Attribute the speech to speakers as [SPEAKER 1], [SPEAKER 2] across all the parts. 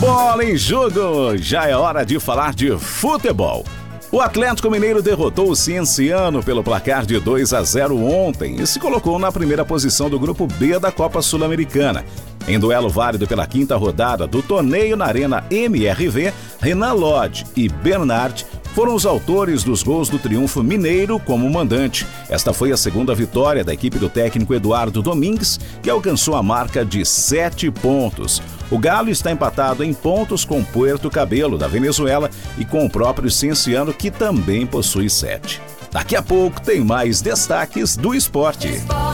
[SPEAKER 1] Bola em jogo! Já é hora de falar de futebol. O Atlético Mineiro derrotou o Cienciano pelo placar de 2-0 ontem e se colocou na primeira posição do grupo B da Copa Sul-Americana. Em duelo válido pela quinta rodada do torneio na Arena MRV, Renan Lodge e Bernard foram os autores dos gols do triunfo mineiro como mandante. Esta foi a segunda vitória da equipe do técnico Eduardo Domingues, que alcançou a marca de 7 pontos. O Galo está empatado em pontos com Puerto Cabello, da Venezuela, e com o próprio Cienciano, que também possui 7. Daqui a pouco tem mais destaques do esporte.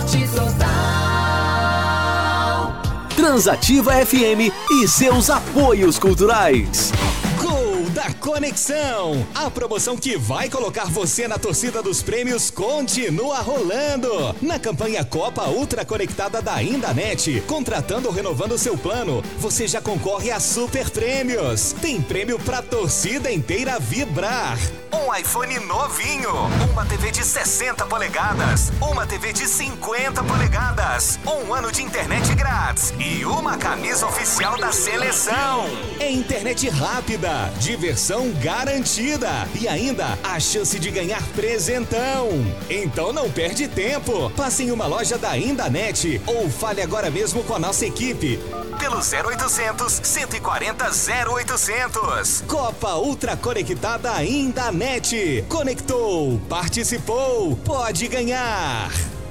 [SPEAKER 2] Transativa FM e seus apoios culturais.
[SPEAKER 3] Da Conexão, a promoção que vai colocar você na torcida dos prêmios continua rolando. Na campanha Copa Ultra Conectada da Indanet, contratando ou renovando seu plano, você já concorre a super prêmios. Tem prêmio pra torcida inteira vibrar. Um iPhone novinho, uma TV de 60 polegadas, uma TV de 50 polegadas, um ano de internet grátis e uma camisa oficial da seleção. É internet rápida, diversão garantida e ainda a chance de ganhar presentão. Então não perde tempo. Passe em uma loja da Indanet ou fale agora mesmo com a nossa equipe pelo 0800 140 0800. Copa Ultra Conectada Indanet. Conectou, participou, pode ganhar.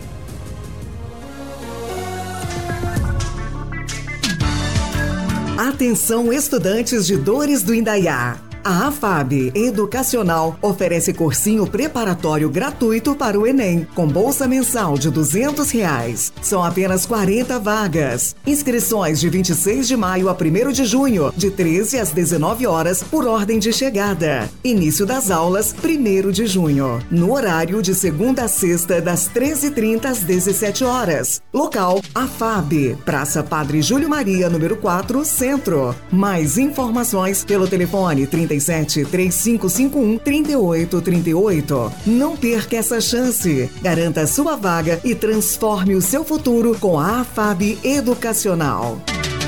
[SPEAKER 4] Atenção, estudantes de Dores do Indaiá. A AFAB Educacional oferece cursinho preparatório gratuito para o Enem, com bolsa mensal de R$200. São apenas 40 vagas. Inscrições de 26 de maio a 1º de junho, de 13 às 19 horas, por ordem de chegada. Início das aulas, 1º de junho. No horário de segunda a sexta, das 13h30 às 17 horas. Local, AFAB, Praça Padre Júlio Maria, número 4, Centro. Mais informações pelo telefone 37 3551 3838. Não perca essa chance. Garanta sua vaga e transforme o seu futuro com a AFAB Educacional.